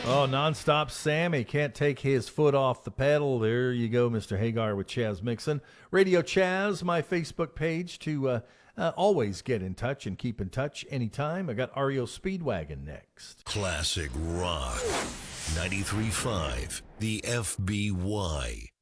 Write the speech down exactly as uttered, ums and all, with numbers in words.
Oh, nonstop Sammy can't take his foot off the pedal. There you go, Mister Hagar with Chaz Mixon. Radio Chaz, my Facebook page to uh, uh, always get in touch and keep in touch anytime. I got R E O Speedwagon next. Classic Rock. ninety-three point five, the F B Y.